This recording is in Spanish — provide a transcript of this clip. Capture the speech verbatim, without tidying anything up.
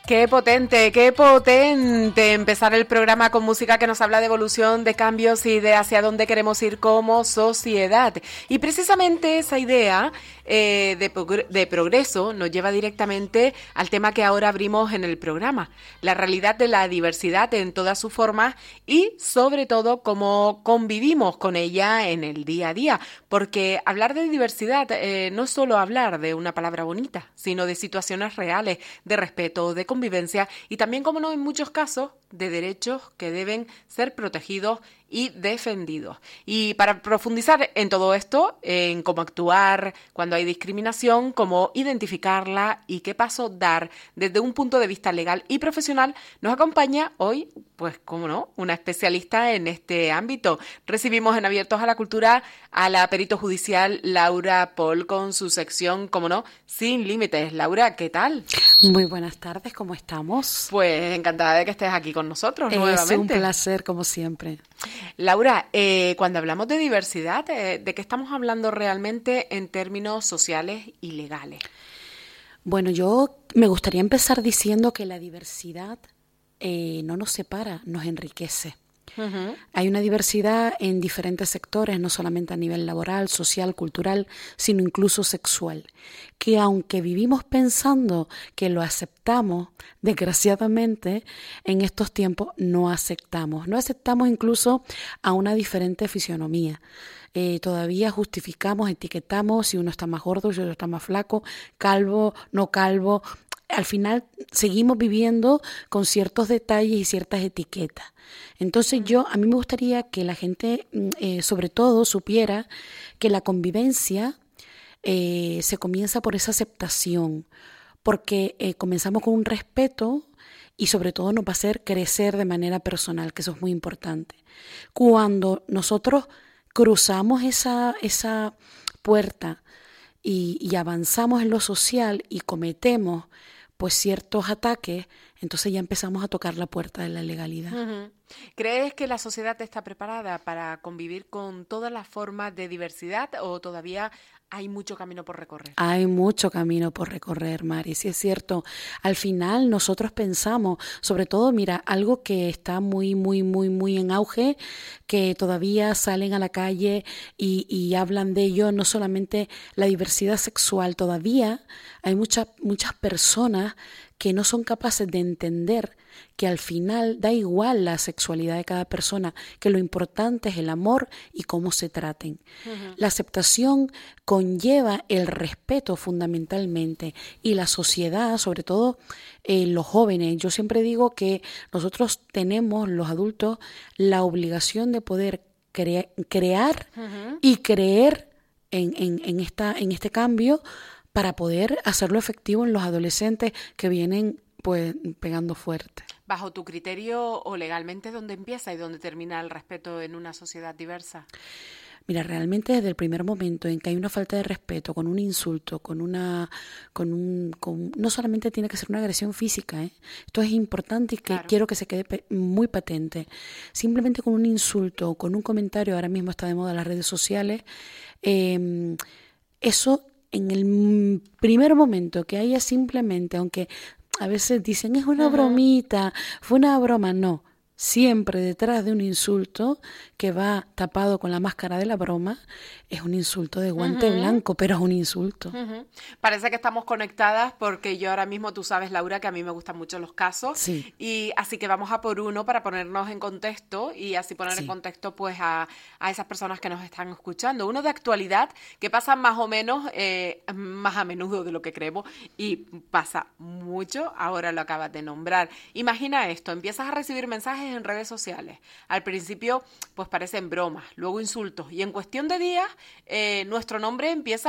Qué potente, qué potente empezar el programa con música que nos habla de evolución, de cambios y de hacia dónde queremos ir como sociedad. Y precisamente esa idea eh, de, progr- de progreso nos lleva directamente al tema que ahora abrimos en el programa, la realidad de la diversidad en todas sus formas y sobre todo cómo convivimos con ella en el día a día. Porque hablar de diversidad eh, no es solo hablar de una palabra bonita, sino de situaciones reales, de respeto, de convivencia y también, como no, en muchos casos, de derechos que deben ser protegidos y defendidos. Y para profundizar en todo esto, en cómo actuar cuando hay discriminación, cómo identificarla y qué paso dar desde un punto de vista legal y profesional, nos acompaña hoy, pues cómo no, una especialista en este ámbito. Recibimos en Abiertos a la Cultura a la perito judicial Laura Pol con su sección, cómo no, Sin Límites. Laura, ¿qué tal? Muy buenas tardes, ¿cómo estamos? Pues encantada de que estés aquí con nosotros Es nuevamente. un placer, como siempre. Laura, eh, cuando hablamos de diversidad, eh, ¿de qué estamos hablando realmente en términos sociales y legales? Bueno, yo me gustaría empezar diciendo que la diversidad eh, no nos separa, nos enriquece. Uh-huh. Hay una diversidad en diferentes sectores, no solamente a nivel laboral, social, cultural, sino incluso sexual, que aunque vivimos pensando que lo aceptamos, desgraciadamente en estos tiempos no aceptamos, no aceptamos incluso a una diferente fisionomía. Eh, todavía justificamos, etiquetamos si uno está más gordo, si otro está más flaco, calvo, no calvo. Al final seguimos viviendo con ciertos detalles y ciertas etiquetas. Entonces yo, a mí me gustaría que la gente, eh, sobre todo, supiera que la convivencia eh, se comienza por esa aceptación, porque eh, comenzamos con un respeto y sobre todo nos va a hacer crecer de manera personal, que eso es muy importante. Cuando nosotros cruzamos esa, esa puerta y, y avanzamos en lo social y cometemos pues ciertos ataques, entonces ya empezamos a tocar la puerta de la legalidad. Uh-huh. ¿Crees que la sociedad está preparada para convivir con todas las formas de diversidad o todavía hay mucho camino por recorrer? Hay mucho camino por recorrer, Mari, sí es cierto. Al final nosotros pensamos, sobre todo, mira, algo que está muy, muy, muy, muy en auge, que todavía salen a la calle y, y hablan de ello, no solamente la diversidad sexual, todavía hay muchas, muchas personas que no son capaces de entender que al final da igual la sexualidad de cada persona, que lo importante es el amor y cómo se traten. Uh-huh. La aceptación conlleva el respeto fundamentalmente y la sociedad, sobre todo eh, los jóvenes. Yo siempre digo que nosotros tenemos, los adultos, la obligación de poder crea- crear uh-huh. y creer en, en, en, esta, en este cambio para poder hacerlo efectivo en los adolescentes que vienen pues pegando fuerte. ¿Bajo tu criterio o legalmente dónde empieza y dónde termina el respeto en una sociedad diversa? Mira, realmente desde el primer momento en que hay una falta de respeto, con un insulto, con una, con un, con, no solamente tiene que ser una agresión física, ¿eh? Esto es importante y que claro. quiero que se quede pe- muy patente. Simplemente con un insulto, con un comentario, ahora mismo está de moda las redes sociales, eh, eso en el primer momento que haya simplemente, aunque a veces dicen es una uh-huh. bromita, fue una broma, no. Siempre detrás de un insulto que va tapado con la máscara de la broma, es un insulto de guante uh-huh. blanco, pero es un insulto. Uh-huh. Parece que estamos conectadas porque yo ahora mismo, tú sabes, Laura, que a mí me gustan mucho los casos. Sí. Y así que vamos a por uno para ponernos en contexto y así poner sí. en contexto pues a, a esas personas que nos están escuchando. Uno de actualidad que pasa más o menos, eh, más a menudo de lo que creemos y pasa mucho, ahora lo acabas de nombrar. Imagina esto, empiezas a recibir mensajes en redes sociales. Al principio pues parecen bromas, luego insultos y en cuestión de días eh, nuestro nombre empieza